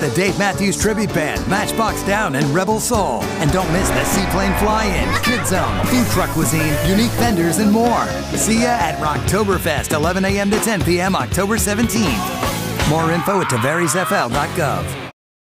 the Dave Matthews Tribute Band, Matchbox Down, and Rebel Soul. And don't miss the Seaplane Fly-In, Kid Zone, Food Truck Cuisine, Unique Vendors, and more. See ya at Rocktoberfest, 11 a.m. to 10 p.m. October 17th. More info at TavaresFL.gov.